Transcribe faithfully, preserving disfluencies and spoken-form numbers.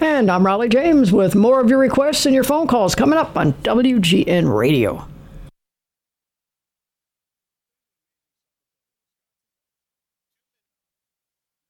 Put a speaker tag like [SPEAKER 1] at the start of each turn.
[SPEAKER 1] And I'm Raleigh James with more of your requests and your phone calls coming up on W G N Radio.